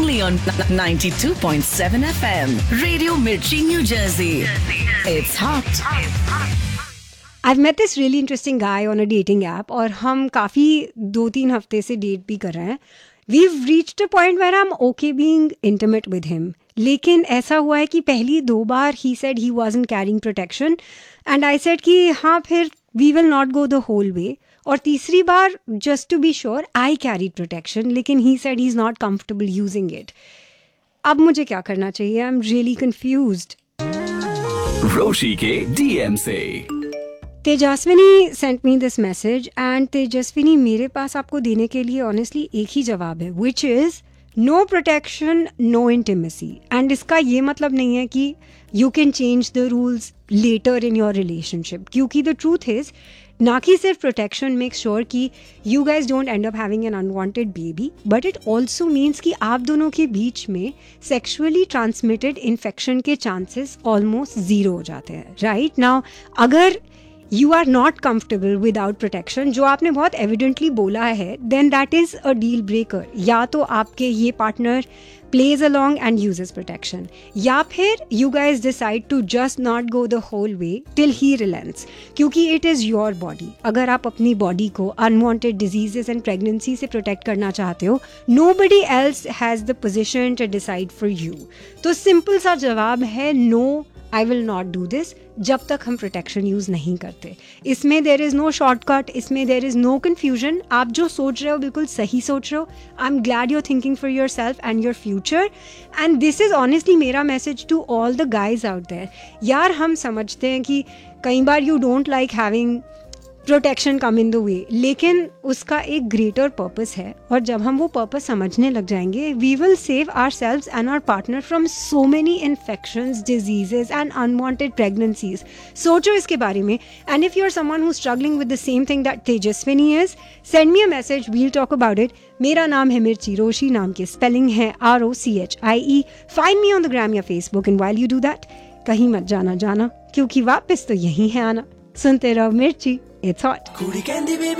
only on 92.7 FM. Radio Mirchi, New Jersey. It's hot. I've met this really interesting guy on a dating app और हम काफ़ी 2-3 हफ्ते से date भी कर रहे हैं. We've reached a point where I'm okay being intimate with him. लेकिन ऐसा हुआ है कि पहली 2 बार he said he wasn't carrying protection and I said कि हाँ फिर we will not go the whole way. और तीसरी बार just to be sure I carried protection लेकिन he said he's not comfortable using it. अब मुझे क्या करना चाहिए? I'm really confused. रोशी के DM से Tejaswini sent me this message and Tejaswini मेरे पास आपको देने के लिए ऑनेस्टली एक ही जवाब है which is no protection no intimacy. And इसका ये मतलब नहीं है कि you can change the rules letter in your relationship, क्योंकि द ट्रूथ इज़ ना कि सिर्फ प्रोटेक्शन मेक श्योर कि you guys don't and up having an unwanted baby, but it also means कि आप दोनों के बीच में सेक्शुअली ट्रांसमिटेड इन्फेक्शन के चांसेस ऑलमोस्ट ज़ीरो हो जाते हैं. राइट नाउ अगर you are not comfortable without protection, जो आपने बहुत evidently बोला है, then that is a deal breaker. या तो आपके ये partner plays along and uses protection, या फिर you guys decide to just not go the whole way till he relents, क्योंकि it is your body. अगर आप अपनी body को unwanted diseases and pregnancy से protect करना चाहते हो, nobody else has the position to decide for you. तो simple सा जवाब है no, I will not do this जब तक हम प्रोटेक्शन यूज़ नहीं करते. इसमें देर इज़ नो शॉर्टकट, इसमें देर इज़ नो कन्फ्यूजन. आप जो सोच रहे हो बिल्कुल सही सोच रहे हो. I am glad you are thinking for your self and your future. And this is honestly मेरा message to all the guys out there. यार हम समझते हैं कि कई बार you don't like having protection come in the way, लेकिन उसका एक ग्रेटर पर्पस है और जब हम वो पर्पस समझने लग जाएंगे we will save ourselves and our partner from so many infections, diseases and unwanted pregnancies. सोचो इसके बारे में. And if you are someone who struggling with the same thing that Tejaswini is, send me a message, we'll talk about it. मेरा नाम है मिर्ची, रोशी नाम की स्पेलिंग है ROCHIE. Find me on the gram या Facebook and while you do that कहीं मत जाना क्योंकि वापस तो यही है आना. सुनते रहो मिर्ची, इट्स हॉट.